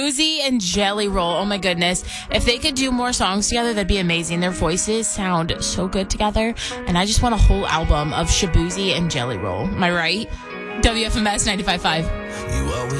Shaboozey and Jelly Roll. Oh my goodness. If they could do more songs together, that'd be amazing. Their voices sound so good together. And I just want a whole album of Shaboozey and Jelly Roll. Am I right? WFMS 95.5. You always